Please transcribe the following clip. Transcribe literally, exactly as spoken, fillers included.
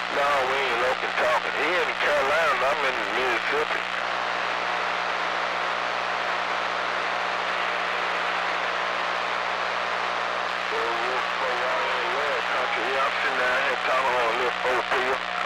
No, we ain't looking talking. He in the Carolinas, I'm in Mississippi. So, for y'all in the red country, yeah, I'm sitting down here talking on a little four pill.